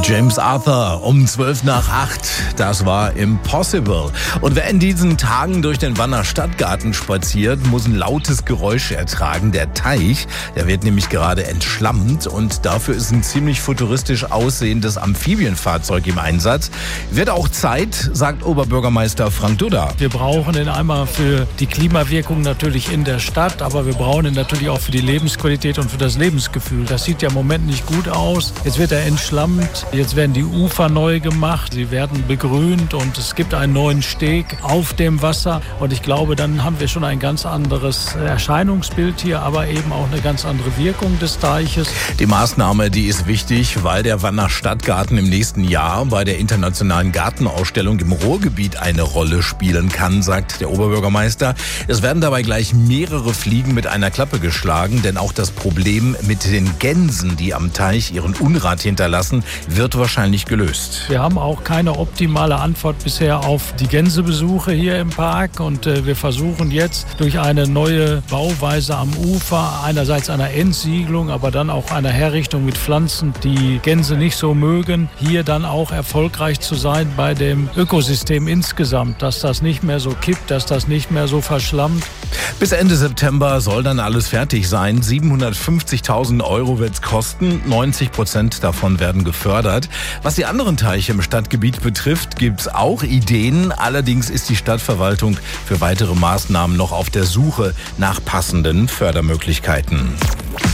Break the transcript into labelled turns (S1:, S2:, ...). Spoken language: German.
S1: James Arthur um 7:55. Das war Impossible. Und wer in diesen Tagen durch den Vanner Stadtgarten spaziert, muss ein lautes Geräusch ertragen. Der Teich, der wird nämlich gerade entschlammt und dafür ist ein ziemlich futuristisch aussehendes Amphibienfahrzeug im Einsatz. Wird auch Zeit, sagt Oberbürgermeister Frank Dudda.
S2: Wir brauchen ihn einmal für die Klimawirkung natürlich in der Stadt, aber wir brauchen ihn natürlich auch für die Lebensqualität und für das Lebensgefühl. Das sieht ja im Moment nicht gut aus. Jetzt wird er entschlammt, jetzt werden die Ufer neu gemacht, sie werden begrünt und es gibt einen neuen Steg auf dem Wasser. Und ich glaube, dann haben wir schon ein ganz anderes Erscheinungsbild hier, aber eben auch eine ganz andere Wirkung des Teiches.
S1: Die Maßnahme, die ist wichtig, weil der Vanner Stadtgarten im nächsten Jahr bei der internationalen Gartenausstellung im Ruhrgebiet eine Rolle spielen kann, sagt der Oberbürgermeister. Es werden dabei gleich mehrere Fliegen mit einer Klappe geschlagen, denn auch das Problem mit den Gänsen, die am Teich ihren Unrat hinterlassen, wird wahrscheinlich gelöst.
S2: Wir haben auch keine optimale Antwort bisher auf die Gänsebesuche hier im Park und wir versuchen jetzt durch eine neue Bauweise am Ufer, einerseits einer Entsiegelung, aber dann auch einer Herrichtung mit Pflanzen, die Gänse nicht so mögen, hier dann auch erfolgreich zu sein bei dem Ökosystem insgesamt, dass das nicht mehr so kippt, dass das nicht mehr so verschlammt.
S1: Bis Ende September soll dann alles fertig sein. 750.000 € wird es kosten. 90% davon werden gefördert. Was die anderen Teiche im Stadtgebiet betrifft, gibt es auch Ideen. Allerdings ist die Stadtverwaltung für weitere Maßnahmen noch auf der Suche nach passenden Fördermöglichkeiten.